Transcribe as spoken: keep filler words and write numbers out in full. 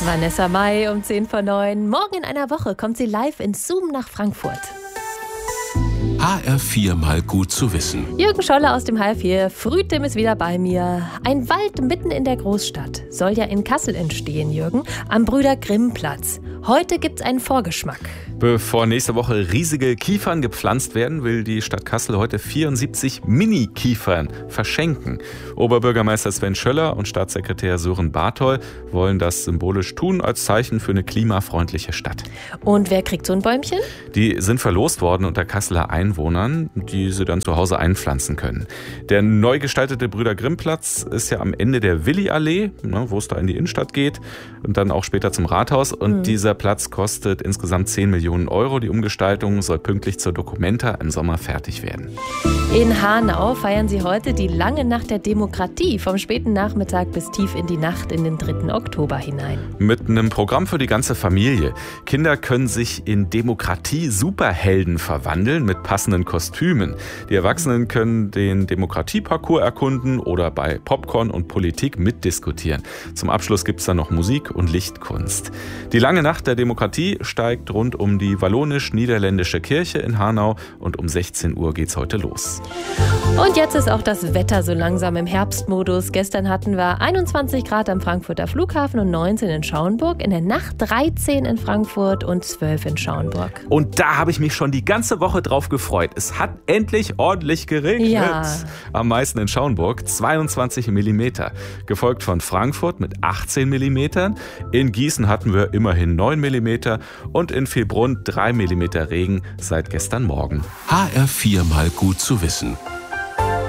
Vanessa Mai um zehn vor neun. Morgen in einer Woche kommt sie live in Zoom nach Frankfurt. H R vier mal gut zu wissen. Jürgen Scholle aus dem H R vier. Frühtem ist wieder bei mir. Ein Wald mitten in der Großstadt soll ja in Kassel entstehen, Jürgen, am Brüder-Grimm-Platz. Heute gibt's einen Vorgeschmack. Bevor nächste Woche riesige Kiefern gepflanzt werden, will die Stadt Kassel heute vierundsiebzig Mini-Kiefern verschenken. Oberbürgermeister Sven Schöller und Staatssekretär Sören Barthol wollen das symbolisch tun als Zeichen für eine klimafreundliche Stadt. Und wer kriegt so ein Bäumchen? Die sind verlost worden unter Kasseler Einwohnern, die sie dann zu Hause einpflanzen können. Der neu gestaltete Brüder-Grimm-Platz ist ja am Ende der Willi-Allee, wo es da in die Innenstadt geht und dann auch später zum Rathaus. Und mhm. dieser Platz kostet insgesamt zehn Millionen Euro. Die Umgestaltung soll pünktlich zur Documenta im Sommer fertig werden. In Hanau feiern sie heute die lange Nacht der Demokratie, vom späten Nachmittag bis tief in die Nacht in den dritten Oktober hinein. Mit einem Programm für die ganze Familie. Kinder können sich in Demokratie-Superhelden verwandeln mit passenden Kostümen. Die Erwachsenen können den Demokratieparcours erkunden oder bei Popcorn und Politik mitdiskutieren. Zum Abschluss gibt es dann noch Musik und Lichtkunst. Die lange Nacht der Demokratie steigt rund um die wallonisch-niederländische Kirche in Hanau und um sechzehn Uhr geht's heute los. Und jetzt ist auch das Wetter so langsam im Herbstmodus. Gestern hatten wir einundzwanzig Grad am Frankfurter Flughafen und neunzehn in Schauenburg. In der Nacht dreizehn in Frankfurt und zwölf in Schauenburg. Und da habe ich mich schon die ganze Woche drauf gefreut. Es hat endlich ordentlich geregnet. Ja. Am meisten in Schauenburg, zweiundzwanzig Millimeter. Gefolgt von Frankfurt mit achtzehn Millimetern. In Gießen hatten wir immerhin neun Millimeter. Und in Vilbronn drei Millimeter Regen seit gestern Morgen. H R vier mal gut zu wissen.